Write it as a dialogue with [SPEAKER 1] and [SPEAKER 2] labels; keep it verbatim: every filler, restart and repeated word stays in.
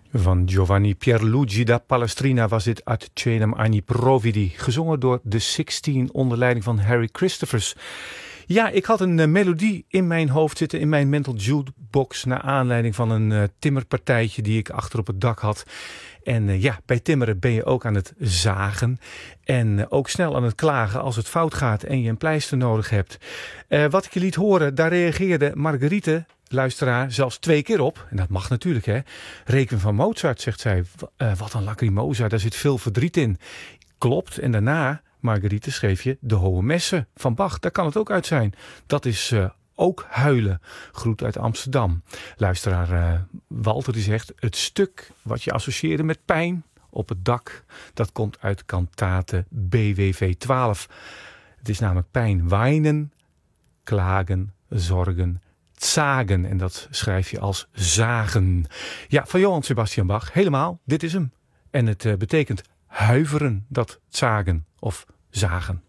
[SPEAKER 1] Van Giovanni Pierluigi da Palestrina was dit Ad Caelum Agni Providi, gezongen door de Sixteen onder leiding van Harry Christophers. Ja, ik had een uh, melodie in mijn hoofd zitten, in mijn mental jukebox, naar aanleiding van een uh, timmerpartijtje die ik achter op het dak had. En uh, ja, bij timmeren ben je ook aan het zagen en uh, ook snel aan het klagen als het fout gaat en je een pleister nodig hebt. Uh, wat ik je liet horen, daar reageerde Marguerite, luisteraar, zelfs twee keer op. En dat mag natuurlijk, hè. Requiem van Mozart, zegt zij. Uh, wat een lacrimosa, daar zit veel verdriet in. Klopt, en daarna, Marguerite, schreef je de Hohe Messe van Bach. Daar kan het ook uit zijn. Dat is uh, ook huilen. Groet uit Amsterdam. Luisteraar uh, Walter die zegt, het stuk wat je associeerde met pijn op het dak, dat komt uit kantate B W V twaalf. Het is namelijk pijn, weinen, klagen, zorgen, zagen. En dat schrijf je als zagen. Ja, van Johann Sebastian Bach. Helemaal, dit is hem. En het uh, betekent huiveren, dat zagen of zagen.